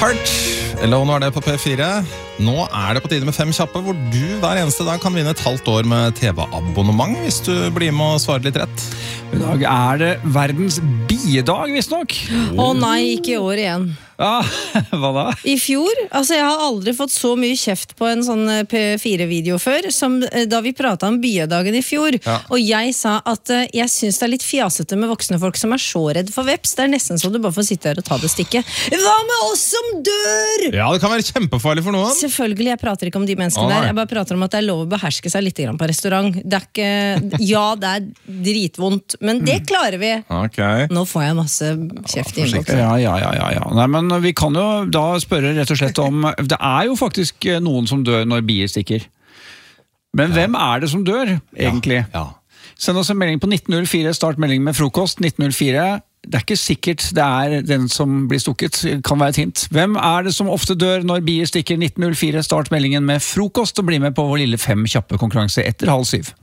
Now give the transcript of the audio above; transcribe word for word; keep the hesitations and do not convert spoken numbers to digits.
Heart, eller nå er det på P fire. Nå er det på tide med fem kjappe, hvor du hver eneste dag kan vinne et halvt år med T V-abonnement, hvis du blir med og svarer litt rett. I dag er det verdens biedag, visst nok. Å oh, nei, ikke i år igjen. Ja, hva da? I fjor, altså jeg har aldri fått så mye kjeft på en sånn P fire-video før, som da vi pratet om biedagen i fjor, ja. Og jeg sa at uh, jeg synes det er litt fjasete med voksne folk som er så redd for veps. Det er nesten så du bare får sitte her og ta det stikket. Hva med oss som dør? Ja, det kan være kjempefarlig for noen. Selvfølgelig, jeg prater ikke om de menneskene oh, der. Jeg bare prater om at det er lov å beherske seg litt grann på restaurant. Det er ikke, ja, det er dritvondt, men det klarer vi. Okay. Nå får jeg masse kjeft i innboksen. Ja, ja, ja, ja, ja. Nei, men vi kan jo da spørre rett og slett om, det er jo faktisk noen som dør når bier stikker. Men ja. Hvem er det som dør, egentlig? Ja, ja. Send oss en melding på nitten null fire, start melding med frokost, nitten null fire. Det er ikke sikkert det er den som blir stukket, kan være et hint. Hvem er det som ofte dør når bier stikker? Nitten null fire, start meldingen med frokost, og bli med på vår lille fem kjappe konkurranse etter halv syv.